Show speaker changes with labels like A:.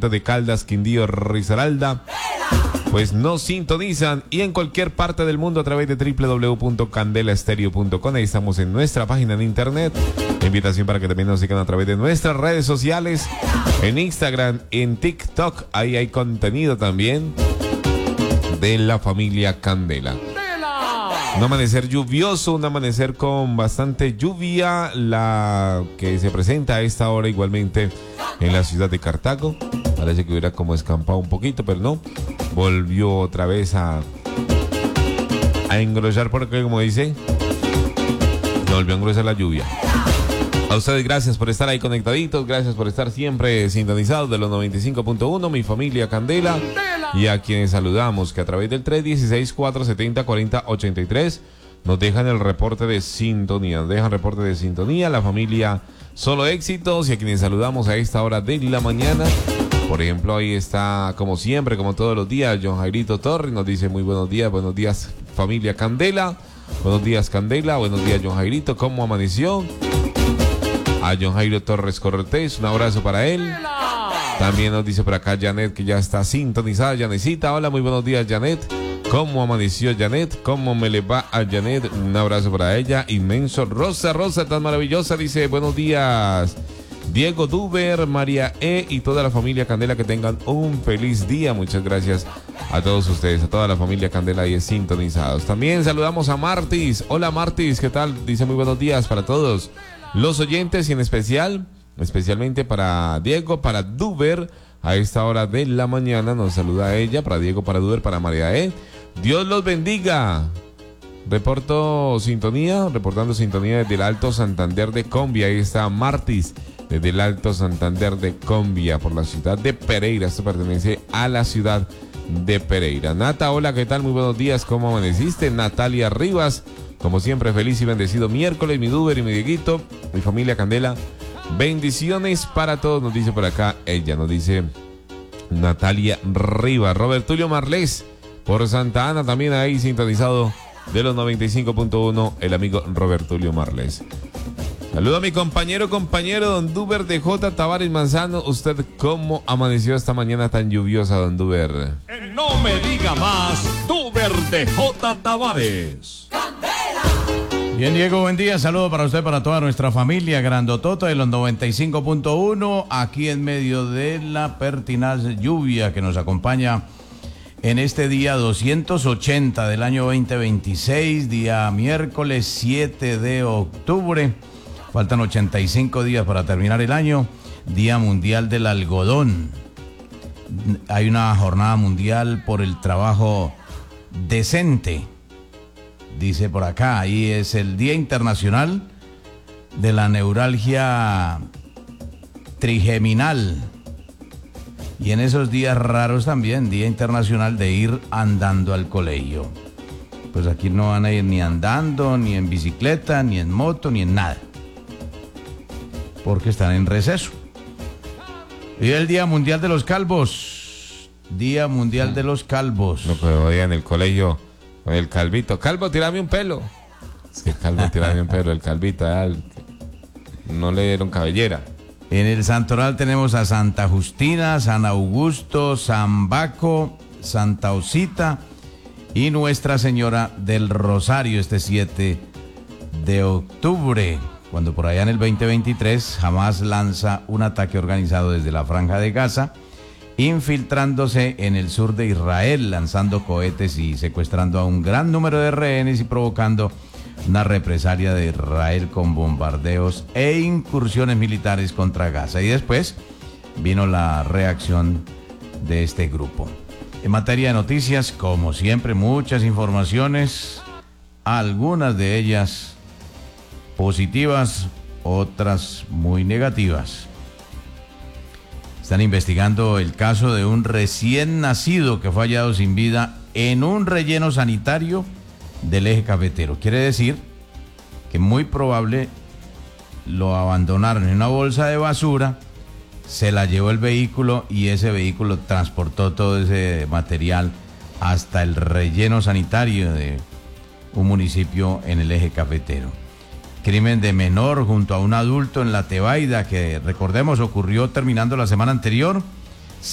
A: departamento de Caldas, Quindío, Risaralda, pues nos sintonizan, y en cualquier parte del mundo a través de www.candelaestereo.com. Ahí estamos en nuestra página de internet. Invitación para que también nos sigan a través de nuestras redes sociales, en Instagram, en TikTok. Ahí hay contenido también de la familia Candela. Un amanecer lluvioso, un amanecer con bastante lluvia, la que se presenta a esta hora igualmente en la ciudad de Cartago. Parece que hubiera como escampado un poquito, pero no. Volvió otra vez a engrosar, porque como dice, volvió a engrosar la lluvia. A ustedes gracias por estar ahí conectaditos, gracias por estar siempre sintonizados de los 95.1, mi familia Candela, y a quienes saludamos que a través del 316-470-4083 nos dejan el reporte de sintonía, la familia Solo Éxitos, y a quienes saludamos a esta hora de la mañana. Por ejemplo, ahí está, como siempre, como todos los días, John Jairito Torres, nos dice muy buenos días familia Candela, buenos días Candela, buenos días John Jairito, ¿cómo amaneció? A John Jairo Torres Cortés, un abrazo para él. También nos dice por acá Janet, que ya está sintonizada. Janetcita, hola, muy buenos días Janet, ¿cómo amaneció Janet? ¿Cómo me le va a Janet? Un abrazo para ella, inmenso. Rosa tan maravillosa, dice buenos días Diego Duber, María E. y toda la familia Candela, que tengan un feliz día. Muchas gracias a todos ustedes, a toda la familia Candela y sintonizados. También saludamos a Martis. Hola Martis, ¿qué tal? Dice muy buenos días para todos los oyentes, y en especialmente para Diego, para Duber, a esta hora de la mañana nos saluda a ella, para Diego, para Duber, para María E. Dios los bendiga. Reportando sintonía desde el Alto Santander de Combia. Ahí está Martis, desde el Alto Santander de Combia, por la ciudad de Pereira. Esto pertenece a la ciudad de Pereira. Nata, hola, ¿qué tal? Muy buenos días, ¿cómo amaneciste? Natalia Rivas, como siempre, feliz y bendecido miércoles, mi Duber y mi Dieguito, mi familia Candela. Bendiciones para todos, nos dice por acá ella, nos dice Natalia Rivas. Robert Tulio Marlés, por Santa Ana, también ahí sintonizado de los 95.1, el amigo Robert Tulio Marlés. Saludo a mi compañero don Duber de J. Tavares Manzano. ¿Usted cómo amaneció esta mañana tan lluviosa, don Duber?
B: No me diga más, Duber de J. Tavares.
C: Bien, Diego, buen día. Saludo para usted, para toda nuestra familia grandotota de los 95.1, aquí en medio de la pertinaz lluvia que nos acompaña en este día 280 del año 2026, día miércoles 7 de octubre. Faltan 85 días para terminar el año. Día Mundial del Algodón. Hay una jornada mundial por el trabajo decente. Dice por acá, ahí es el Día Internacional de la Neuralgia Trigeminal. Y en esos días raros también, Día Internacional de ir andando al colegio. Pues aquí no van a ir ni andando, ni en bicicleta, ni en moto, ni en nada, porque están en receso. Y el Día Mundial de los Calvos. Día Mundial de los Calvos.
A: No, pero hoy en el colegio, el calvito. Calvo, tírame un pelo. Sí, calvo, tírame un pelo. El calvito, no le dieron cabellera.
C: En el santoral tenemos a Santa Justina, San Augusto, San Baco, Santa Osita y Nuestra Señora del Rosario este 7 de octubre. Cuando por allá en el 2023 Hamas lanza un ataque organizado desde la Franja de Gaza, infiltrándose en el sur de Israel, lanzando cohetes y secuestrando a un gran número de rehenes y provocando una represalia de Israel con bombardeos e incursiones militares contra Gaza. Y después vino la reacción de este grupo. En materia de noticias, como siempre, muchas informaciones, algunas de ellas positivas, otras muy negativas. Están investigando el caso de un recién nacido que fue hallado sin vida en un relleno sanitario del eje cafetero. Quiere decir que muy probable lo abandonaron en una bolsa de basura, se la llevó el vehículo y ese vehículo transportó todo ese material hasta el relleno sanitario de un municipio en el eje cafetero. Crimen de menor junto a un adulto en La Tebaida, que recordemos ocurrió terminando la semana anterior.